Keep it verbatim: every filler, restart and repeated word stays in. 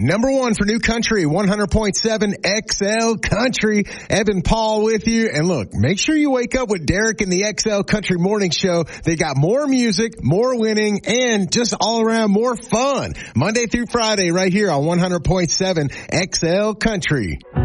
number one for new country, one hundred point seven X L Country. Evan Paul with you. And look, make sure you wake up with Derek and the X L Country Morning Show. They got more music, more winning, and just all around more fun. Monday through Friday right here on one hundred point seven X L Country.